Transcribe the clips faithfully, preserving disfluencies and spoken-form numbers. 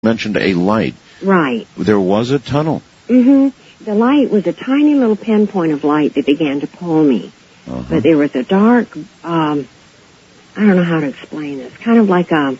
mentioned a light. Right. There was a tunnel. Mm-hmm. The light was a tiny little pinpoint of light that began to pull me. Uh-huh. But there was a dark, um, I don't know how to explain this, kind of like a,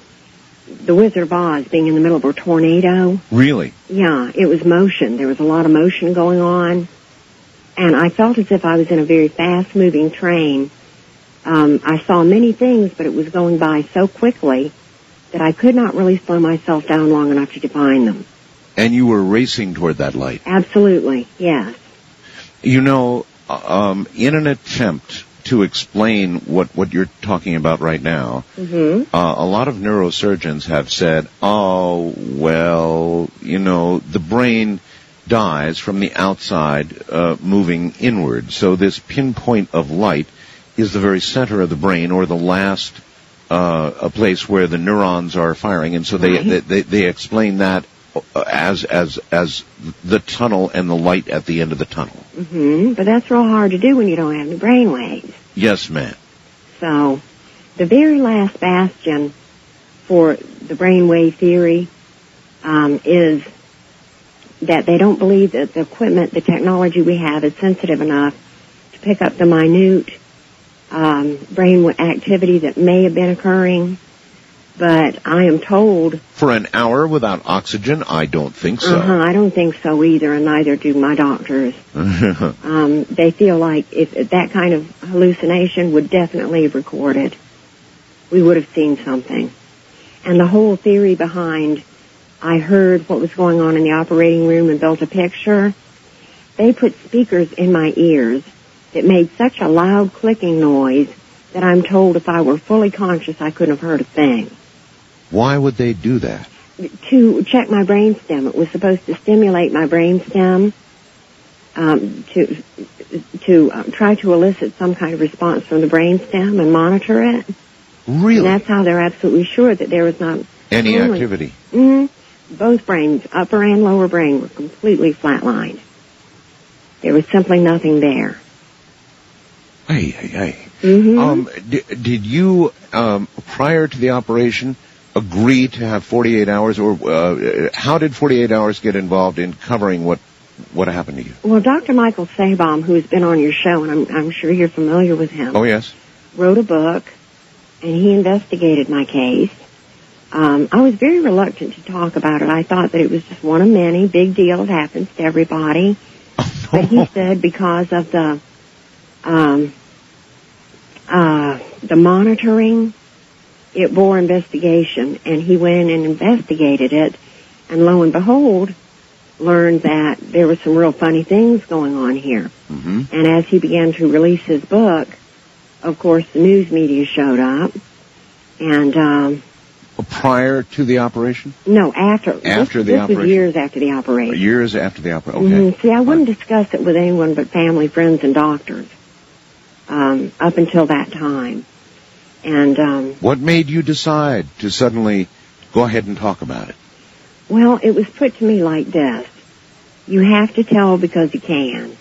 the Wizard of Oz being in the middle of a tornado. Really? Yeah, it was motion. There was a lot of motion going on. And I felt as if I was in a very fast-moving train. Um, I saw many things, but it was going by so quickly that I could not really slow myself down long enough to define them. And you were racing toward that light? Absolutely, yes. You know, um, in an attempt to explain what, what you're talking about right now, mm-hmm. uh, a lot of neurosurgeons have said, oh, well, you know, the brain dies from the outside uh, moving inward. So this pinpoint of light is the very center of the brain, or the last uh, a place where the neurons are firing. And so they, right. they, they, they explain that as as as the tunnel and the light at the end of the tunnel. Mm-hmm. But that's real hard to do when you don't have any brain waves. Yes, ma'am. So the very last bastion for the brainwave theory um, is that they don't believe that the equipment, the technology we have is sensitive enough to pick up the minute um, brain activity that may have been occurring. But I am told... For an hour without oxygen, I don't think so. Uh-huh, I don't think so either, and neither do my doctors. um, they feel like if, if that kind of hallucination would definitely have recorded, we would have seen something. And the whole theory behind, I heard what was going on in the operating room and built a picture, they put speakers in my ears that made such a loud clicking noise that I'm told if I were fully conscious, I couldn't have heard a thing. Why would they do that? To check my brainstem. It was supposed to stimulate my brainstem um, to to um, try to elicit some kind of response from the brainstem and monitor it. Really? And that's how they're absolutely sure that there was not any only, activity. Mm-hmm, both brains, upper and lower brain, were completely flatlined. There was simply nothing there. Hey, hey, hey. Mm-hmm. Um, d- did you, um, prior to the operation, agree to have forty-eight hours, or uh, how did forty-eight hours get involved in covering what what happened to you? Well, Doctor Michael Sabom, who's been on your show, and I'm, I'm sure you're familiar with him. Oh, yes. Wrote a book, and he investigated my case. Um, I was very reluctant to talk about it. I thought that it was just one of many. Big deal. It happens to everybody. Oh, no. But he said because of the um, uh, the monitoring, it bore investigation, and he went and investigated it, and lo and behold, learned that there were some real funny things going on here. Mm-hmm. And as he began to release his book, of course, the news media showed up, and um, prior to the operation? No, after. After this, the this operation. was years after the operation. Years after the operation. Okay. Mm-hmm. See, I wouldn't right. discuss it with anyone but family, friends, and doctors um, up until that time. And um, what made you decide to suddenly go ahead and talk about it? Well, it was put to me like this: you have to tell because you can.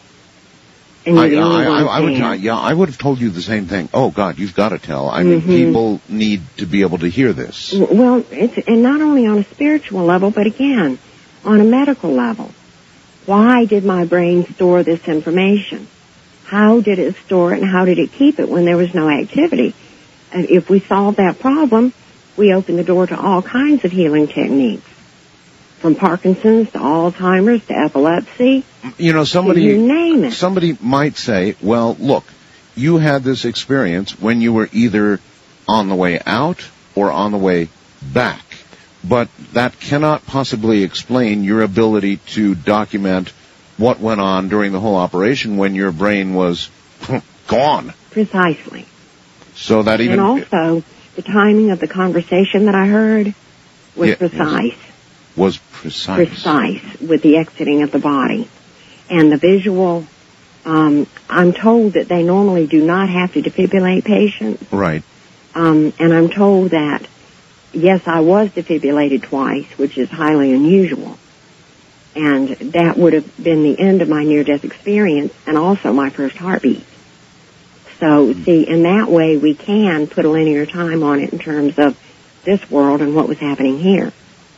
And you're I, the only I, one I, I would, can. yeah, I would have told you the same thing. Oh God, you've got to tell. I mean, mm-hmm. people need to be able to hear this. Well, it's and not only on a spiritual level, but again, on a medical level. Why did my brain store this information? How did it store it, and how did it keep it when there was no activity? And if we solve that problem, we open the door to all kinds of healing techniques, from Parkinson's to Alzheimer's to epilepsy. You know, somebody, you name it. Somebody might say, well, look, you had this experience when you were either on the way out or on the way back. But that cannot possibly explain your ability to document what went on during the whole operation when your brain was gone. Precisely. So that even... And also, the timing of the conversation that I heard was yeah, precise. Was precise. Precise with the exiting of the body. And the visual, um, I'm told that they normally do not have to defibrillate patients. Right. Um, and I'm told that, yes, I was defibrillated twice, which is highly unusual. And that would have been the end of my near-death experience and also my first heartbeat. So, see, in that way, we can put a linear time on it in terms of this world and what was happening here.